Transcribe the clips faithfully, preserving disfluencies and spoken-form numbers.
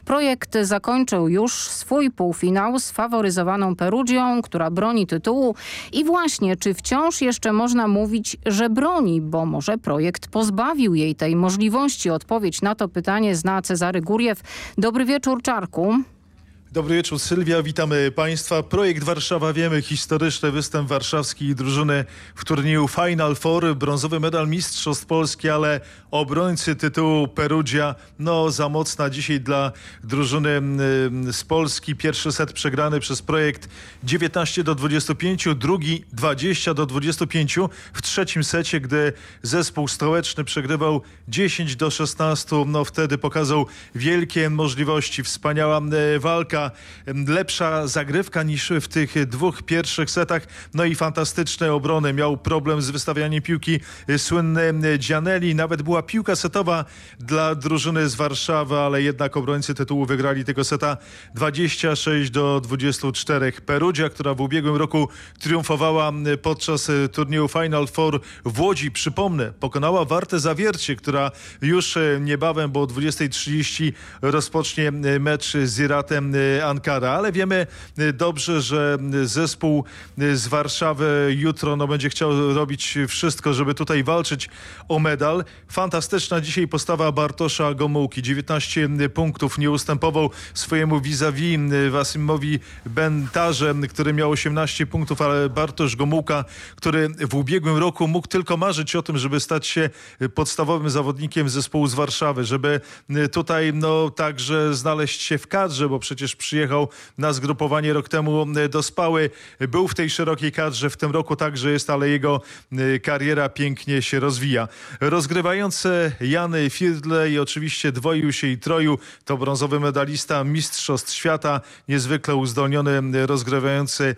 projekt zakończył już swój półfinał z faworyzowaną Perugią, która broni tytułu. I właśnie, czy wciąż jeszcze można mówić, że broni, bo może projekt pozbawił jej tej możliwości? Odpowiedź na to pytanie zna Cezary Górjew. Dobry wieczór, Czarku. Dobry wieczór, Sylwia, witamy Państwa. Projekt Warszawa, wiemy, historyczny występ warszawskiej drużyny w turnieju Final Four, brązowy medal Mistrzostw Polski, ale obrońcy tytułu Perugia, no za mocna dzisiaj dla drużyny z Polski. Pierwszy set przegrany przez projekt dziewiętnaście do dwudziestu pięciu, drugi dwadzieścia do dwudziestu pięciu. W trzecim secie, gdy zespół stołeczny przegrywał dziesięć do szesnastu, no wtedy pokazał wielkie możliwości, wspaniała walka. Lepsza zagrywka niż w tych dwóch pierwszych setach. No i fantastyczne obrony. Miał problem z wystawianiem piłki słynny Gianelli. Nawet była piłka setowa dla drużyny z Warszawy, ale jednak obrońcy tytułu wygrali tego seta dwadzieścia sześć do dwudziestu czterech. Perugia, która w ubiegłym roku triumfowała podczas turnieju Final Four w Łodzi, przypomnę, pokonała Wartę Zawiercie, która już niebawem, bo o dwudziestej trzydzieści rozpocznie mecz z Ziratem Ankara, ale wiemy dobrze, że zespół z Warszawy jutro no, będzie chciał robić wszystko, żeby tutaj walczyć o medal. Fantastyczna dzisiaj postawa Bartosza Gomułki. dziewiętnaście punktów, nie ustępował swojemu vis-a-vis Wasimowi Bentarze, który miał osiemnaście punktów, ale Bartosz Gomułka, który w ubiegłym roku mógł tylko marzyć o tym, żeby stać się podstawowym zawodnikiem zespołu z Warszawy, żeby tutaj no także znaleźć się w kadrze, bo przecież przyjechał na zgrupowanie rok temu do Spały. Był w tej szerokiej kadrze, w tym roku także jest, ale jego kariera pięknie się rozwija. Rozgrywający Jany Firdle i oczywiście dwoił się i troił. To brązowy medalista Mistrzostw Świata, niezwykle uzdolniony rozgrywający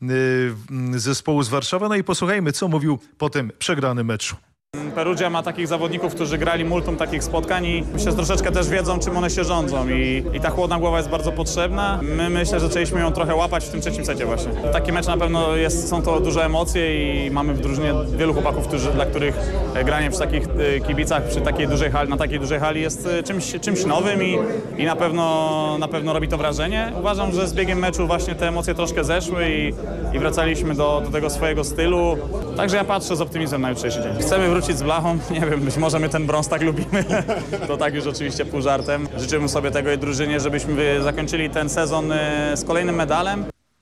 zespołu z Warszawy. No i posłuchajmy, co mówił po tym przegranym meczu. Perugia ma takich zawodników, którzy grali multum takich spotkań i myślę, że troszeczkę też wiedzą, czym one się rządzą i, i ta chłodna głowa jest bardzo potrzebna. My myślę, że zaczęliśmy ją trochę łapać w tym trzecim secie właśnie. Taki mecz na pewno jest, są to duże emocje i mamy w drużynie wielu chłopaków, którzy, dla których granie przy takich kibicach, przy takiej dużej hali, na takiej dużej hali jest czymś, czymś nowym i, i na pewno, na pewno robi to wrażenie. Uważam, że z biegiem meczu właśnie te emocje troszkę zeszły i, i wracaliśmy do, do tego swojego stylu. Także ja patrzę z optymizmem na jutrzejszy dzień. Chcemy wrócić z blachą, nie wiem, być może my ten brąz tak lubimy, to tak już oczywiście pół żartem. Życzymy sobie tego i drużynie, żebyśmy zakończyli ten sezon z kolejnym medalem.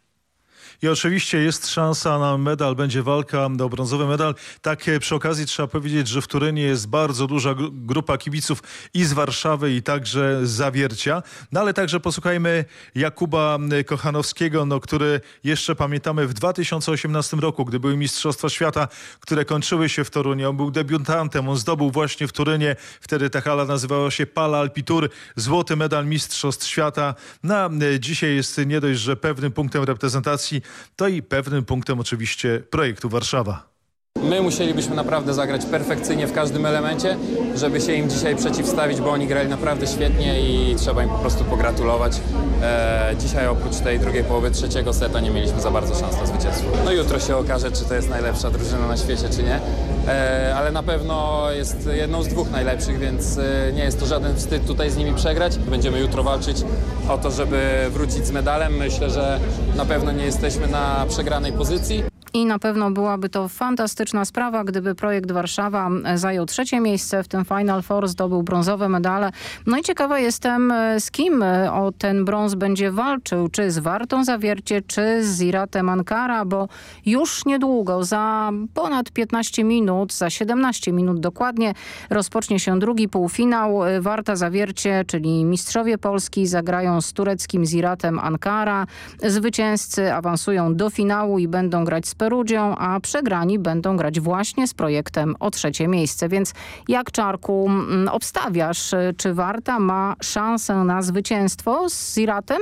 I oczywiście jest szansa na medal, będzie walka o brązowy medal. Tak przy okazji trzeba powiedzieć, że w Turynie jest bardzo duża grupa kibiców i z Warszawy, i także z Zawiercia. No ale także posłuchajmy Jakuba Kochanowskiego, no, który jeszcze pamiętamy w dwa tysiące osiemnastym roku, gdy były Mistrzostwa Świata, które kończyły się w Toruniu. On był debiutantem, on zdobył właśnie w Turynie, wtedy ta hala nazywała się Pala Alpitour, złoty medal Mistrzostw Świata. No, dzisiaj jest nie dość, że pewnym punktem reprezentacji, to i pewnym punktem oczywiście projektu Warszawa. My musielibyśmy naprawdę zagrać perfekcyjnie w każdym elemencie, żeby się im dzisiaj przeciwstawić, bo oni grali naprawdę świetnie i trzeba im po prostu pogratulować. E, dzisiaj oprócz tej drugiej połowy trzeciego seta nie mieliśmy za bardzo szans na zwycięstwo. No jutro się okaże, czy to jest najlepsza drużyna na świecie, czy nie. E, ale na pewno jest jedną z dwóch najlepszych, więc e, nie jest to żaden wstyd tutaj z nimi przegrać. Będziemy jutro walczyć o to, żeby wrócić z medalem. Myślę, że na pewno nie jesteśmy na przegranej pozycji. I na pewno byłaby to fantastyczna sprawa, gdyby projekt Warszawa zajął trzecie miejsce w tym Final Four, zdobył brązowe medale. No i ciekawa jestem, z kim o ten brąz będzie walczył. Czy z Wartą Zawiercie, czy z Ziratem Ankara, bo już niedługo, za ponad piętnaście minut, za siedemnaście minut dokładnie, rozpocznie się drugi półfinał. Warta Zawiercie, czyli mistrzowie Polski, zagrają z tureckim Ziratem Ankara. Zwycięzcy awansują do finału i będą grać z Perugią, a przegrani będą grać właśnie z projektem o trzecie miejsce. Więc jak, Czarku, obstawiasz, czy Warta ma szansę na zwycięstwo z Ziratem?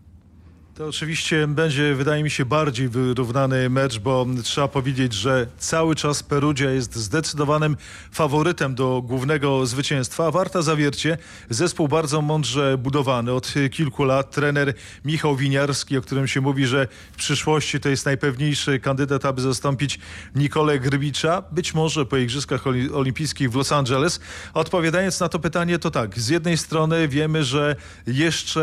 To oczywiście będzie, wydaje mi się, bardziej wyrównany mecz, bo trzeba powiedzieć, że cały czas Perugia jest zdecydowanym faworytem do głównego zwycięstwa. Warta Zawiercie, zespół bardzo mądrze budowany od kilku lat. Trener Michał Winiarski, o którym się mówi, że w przyszłości to jest najpewniejszy kandydat, aby zastąpić Nikolę Grbicza. Być może po Igrzyskach Olimpijskich w Los Angeles. Odpowiadając na to pytanie, to tak, z jednej strony wiemy, że jeszcze